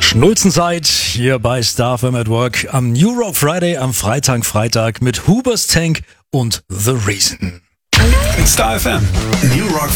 Schnulzenzeit hier bei Star FM at Work am New Rock Friday am Freitag mit Hubers Tank und The Reason. Star FM, New Rock